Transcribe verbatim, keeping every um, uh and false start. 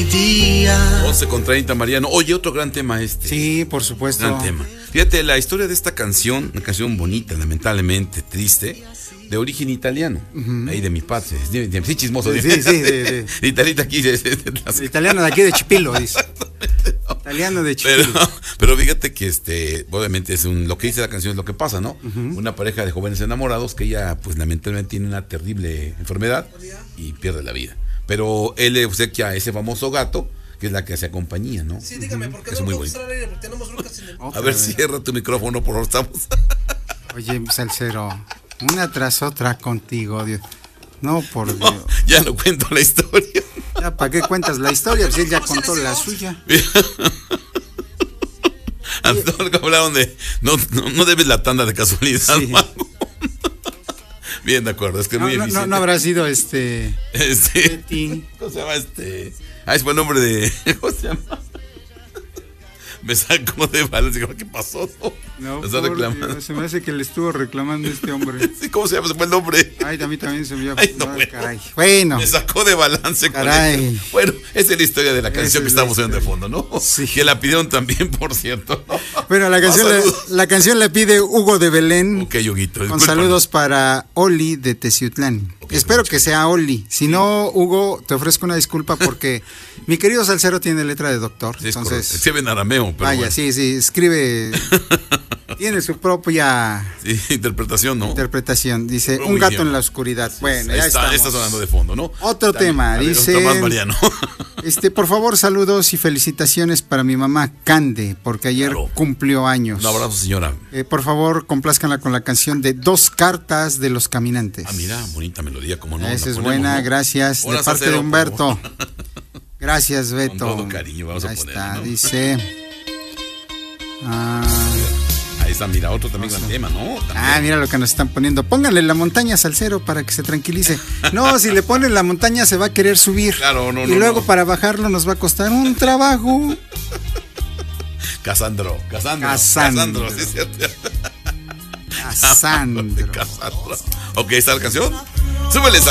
mi día. once con treinta, Mariano. Oye, otro gran tema este. Sí, por supuesto. Gran tema. Fíjate, la historia de esta canción, una canción bonita, lamentablemente triste, de origen italiano. Uh-huh. Ahí de mi padre. Sí, sí, chismoso. Sí, sí, sí, de, de, de Italita aquí. De, de, de las... Italiano de aquí de Chipilo, dice. Italiano de Chipilo. Pero, pero fíjate que este, obviamente es un, lo que dice la canción es lo que pasa, ¿no? Uh-huh. Una pareja de jóvenes enamorados que ella, pues lamentablemente tiene una terrible enfermedad y pierde la vida. Pero él le obsequia a ese famoso gato, que es la que hace compañía, ¿no? Sí, dígame, ¿por qué es no muy podemos estar al aire? Porque tenemos broncas en el... A ver, cierra tu micrófono, por favor, estamos. Oye, Salcero, una tras otra contigo, Dios. No, por no, Dios. Ya no cuento la historia. Ya, ¿para qué cuentas la historia? Pues él ya contó la suya. Antonio, hablaron de. No, no, no debes la tanda de casualidad, sí. Bien, de acuerdo, es que es no, muy no, eficiente. No, no habrá sido este. Este. ¿Cómo se llama este? Ah, es buen nombre de. ¿Cómo se llama? Me sacó de balance. ¿Qué pasó? No, me está reclamando. Dios, se me hace que le estuvo reclamando este hombre. Sí, ¿cómo se llama? Se fue el nombre. Ay, a mí también se me iba. Ay, no, no, bueno. Caray. Bueno. Me sacó de balance. Caray. Con esto. Bueno, esa es la historia de la canción esa que es estamos oyendo de fondo, ¿no? Sí. Que la pidieron también, por cierto. Bueno, la canción, la, la canción la pide Hugo de Belén. Ok, Huguito. Con saludos para Oli de Teciutlán. Okay, espero que sea Oli. Si sí. no, Hugo, te ofrezco una disculpa porque mi querido Salcero tiene letra de doctor. Sí, entonces, escribe en arameo, pero vaya, bueno. sí, sí, escribe. Tiene su propia sí, interpretación, ¿no? Interpretación. Dice, un gato idioma. En la oscuridad. Bueno, ya está, estamos. Está sonando de fondo, ¿no? Otro También, tema, ver, dice. Más Mariano. este, por favor, saludos y felicitaciones para mi mamá Cande, porque ayer claro. cumplió años. Un abrazo, señora. Eh, por favor, complázcanla con la canción de Dos Cartas de los Caminantes. Ah, mira, bonita melodía, como no. Esa es ponemos, buena, ¿no? Gracias. Hola, de parte Sacero, de Humberto. Gracias, Beto. Con todo cariño, vamos ya a poner. Está, ¿no? Dice. Ah, ahí está, mira, otro también gran tema, ¿no? También. Ah, mira lo que nos están poniendo. Pónganle la montaña Salcero para que se tranquilice. No, si le ponen la montaña se va a querer subir. Claro, no, y no. Y luego no. para bajarlo nos va a costar un trabajo. Casandro, Casandro. Casandro. Casandro, sí es cierto. Casandro. Casandro. Ok, ¿está la canción? Súbele,